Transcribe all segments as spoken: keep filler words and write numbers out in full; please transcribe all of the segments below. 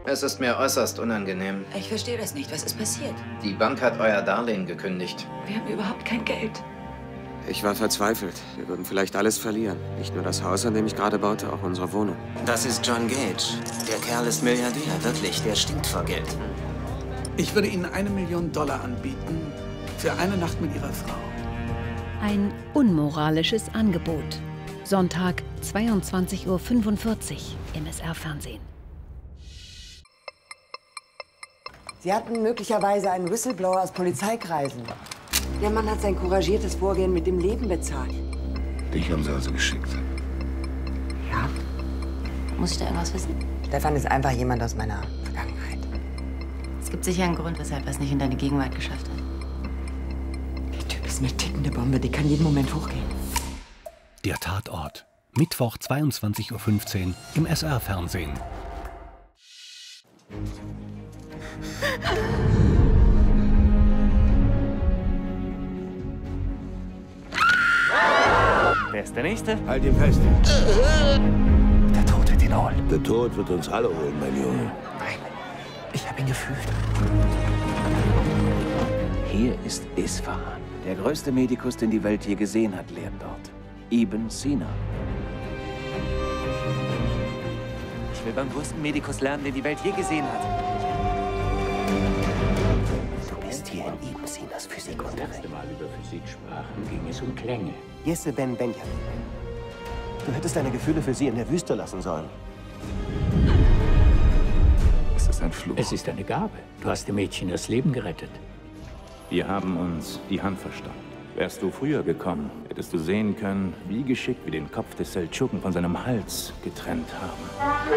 Es ist mir äußerst unangenehm. Ich verstehe das nicht. Was ist passiert? Die Bank hat euer Darlehen gekündigt. Wir haben überhaupt kein Geld. Ich war verzweifelt. Wir würden vielleicht alles verlieren. Nicht nur das Haus, an dem ich gerade baute, auch unsere Wohnung. Das ist John Gage. Der Kerl ist Milliardär, wirklich. Der stinkt vor Geld. Ich würde Ihnen eine Million Dollar anbieten für eine Nacht mit Ihrer Frau. Ein unmoralisches Angebot. Sonntag, zweiundzwanzig Uhr fünfundvierzig im S R-Fernsehen. Sie hatten möglicherweise einen Whistleblower aus Polizeikreisen. Der Mann hat sein couragiertes Vorgehen mit dem Leben bezahlt. Dich haben sie also geschickt. Ja. Muss ich da irgendwas wissen? Stefan ist einfach jemand aus meiner Vergangenheit. Es gibt sicher einen Grund, weshalb er es nicht in deine Gegenwart geschafft hat. Der Typ ist eine tickende Bombe, die kann jeden Moment hochgehen. Der Tatort. Mittwoch, zweiundzwanzig Uhr fünfzehn im S R-Fernsehen. Wer ist der Nächste? Halt ihn fest. Der Tod wird ihn holen. Der Tod wird uns alle holen, mein Junge. Nein, ich habe ihn gefühlt. Hier ist Isfahan. Der größte Medikus, den die Welt je gesehen hat, lehrt dort. Ibn Sina. Ich will beim größten Medikus lernen, den die Welt je gesehen hat. Du bist hier in Ibn Sinas Physikunterricht. Das letzte Mal über Physik sprachen, ging es um Klänge. Jesse Ben Benjamin. Du hättest deine Gefühle für sie in der Wüste lassen sollen. Es ist ein Fluch. Es ist eine Gabe. Du hast dem Mädchen das Leben gerettet. Wir haben uns die Hand verstanden. Wärst du früher gekommen, hättest du sehen können, wie geschickt wir den Kopf des Seldschuken von seinem Hals getrennt haben.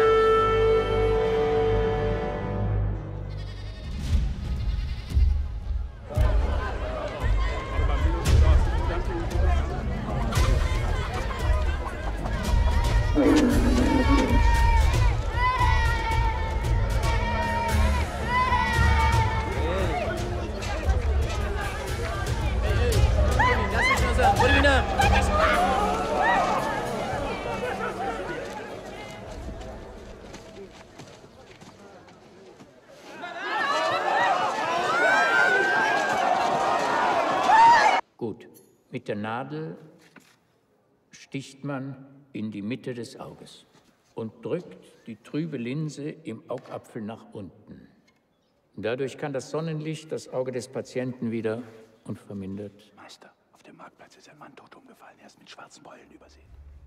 Gut, mit der Nadel sticht man in die Mitte des Auges und drückt die trübe Linse im Augapfel nach unten. Dadurch kann das Sonnenlicht das Auge des Patienten wieder unvermindert. Meister, auf dem Marktplatz ist ein Mann tot umgefallen. Er ist mit schwarzen Beulen übersehen.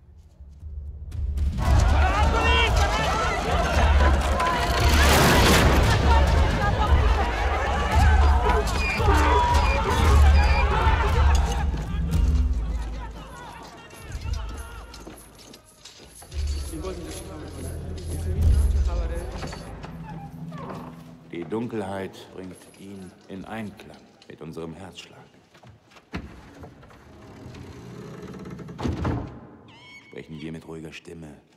Die Dunkelheit bringt ihn in Einklang mit unserem Herzschlag. Sprechen wir mit ruhiger Stimme